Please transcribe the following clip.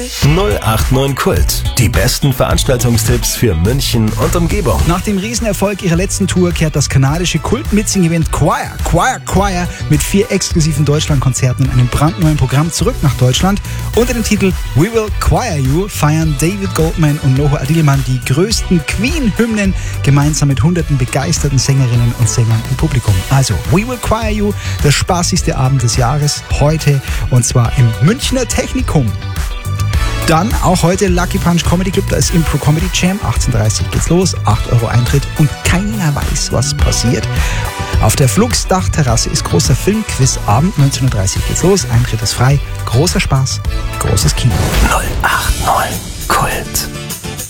089 Kult. Die besten Veranstaltungstipps für München und Umgebung. Nach dem Riesenerfolg ihrer letzten Tour kehrt das kanadische Kult-Mitsing-Event Choir mit 4 exklusiven Deutschlandkonzerten und einem brandneuen Programm zurück nach Deutschland. Unter dem Titel We Will Choir You feiern David Goldman und Noho Adilman die größten Queen-Hymnen gemeinsam mit hunderten begeisterten Sängerinnen und Sängern im Publikum. Also We Will Choir You, der spaßigste Abend des Jahres, heute und zwar im Münchner Technikum. Dann auch heute Lucky Punch Comedy Club, da ist Impro Comedy Jam, 18:30 geht's los, 8 € Eintritt und keiner weiß, was passiert. Auf der Flux-Dachterrasse ist großer Filmquiz-Abend, 19:30 geht's los, Eintritt ist frei, großer Spaß, großes Kino. 089 Kult.